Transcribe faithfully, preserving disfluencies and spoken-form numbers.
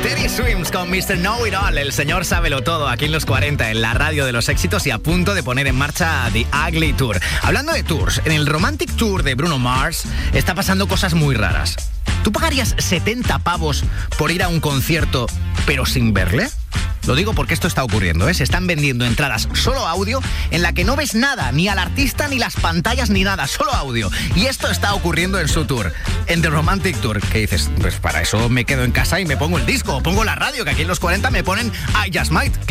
Teddy Swims con mister Know It All, el señor sábelo todo, aquí en los cuarenta, en la radio de los éxitos y a punto de poner en marcha The Ugly Tour. Hablando de tours, en el Romantic Tour de Bruno Mars está pasando cosas muy raras. ¿Tú pagarías setenta pavos por ir a un concierto, pero sin verle? Lo digo porque esto está ocurriendo, ¿eh? Se están vendiendo entradas solo audio en la que no ves nada, ni al artista, ni las pantallas, ni nada, solo audio. Y esto está ocurriendo en su tour, en The Romantic Tour. ¿Qué dices? Pues para eso me quedo en casa y me pongo el disco, o pongo la radio, que aquí en los cuarenta me ponen I Just Might.